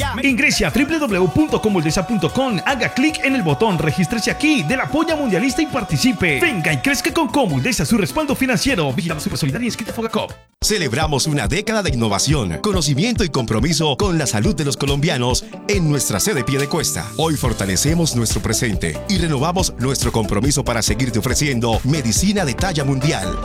Ingrese a www.comuldesa.com, haga clic en el botón regístrese aquí de la polla mundialista y participe. Venga y crezca con Comuldesa, su respaldo financiero. Vigilado Supersolidaria y inscrita Fogacop. Celebramos una década de innovación, conocimiento y compromiso con la salud de los colombianos en nuestra sede Piedecuesta. Hoy fortalecemos nuestro presente y renovamos nuestro compromiso para seguirte ofreciendo medicina de talla mundial.